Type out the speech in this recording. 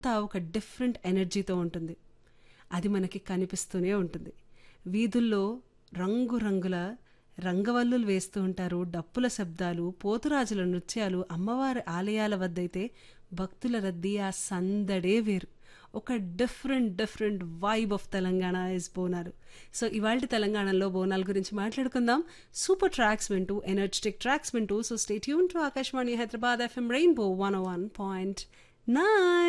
ఒక డిఫరెంట్ ఎనర్జీతో ఉంటుంది. అది మనకి కనిపిస్తూనే ఉంటుంది. వీధుల్లో రంగురంగుల రంగవల్లులు వేస్తూ ఉంటారు. డప్పుల శబ్దాలు, పోతురాజుల నృత్యాలు, అమ్మవారి ఆలయాల వద్దయితే భక్తుల రద్దీ, ఆ సందడే వేరు. ఒక different vibe of Telangana is Bonalu. So ఇవాళ తెలంగాణలో బోనాల గురించి మాట్లాడుకుందాం. సూపర్ ట్రాక్స్ వింటూ, ఎనర్జెటిక్ ట్రాక్స్ వింటూ. So stay tune to Akashvani Hyderabad FM rainbow 101.9.